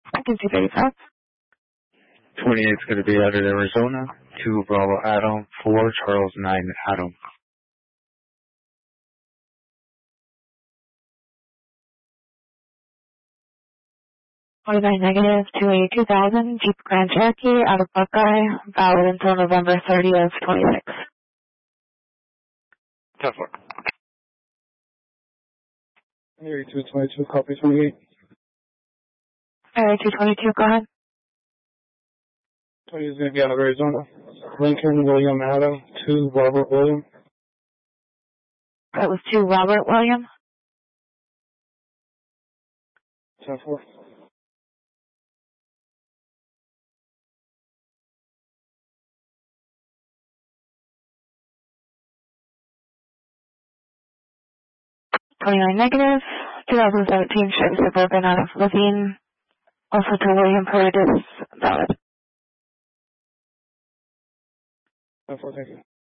I can see 35. 28 is going to be out of Arizona. 2 Bravo Adam, 4 Charles 9 Adam. 29 negative, 282,000, Jeep Grand Cherokee, out of Buckeye, valid until November 30th, 26. 10-4. Area 222, copy 28. Area 222, go ahead. 20 is going to be out of Arizona. Lincoln William Adam, 2 Robert William. That was 2 Robert William. 10-4. $29 negative, 2017 Chevy Suburban out of Levine, also to William Paredes, valid. 10-4, thank you.